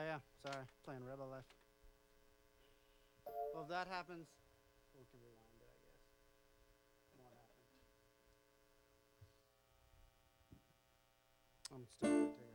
yeah. Sorry, playing Rebel Life. Well, if that happens, we can rewind it, I guess. Won't happen. I'm still rotating.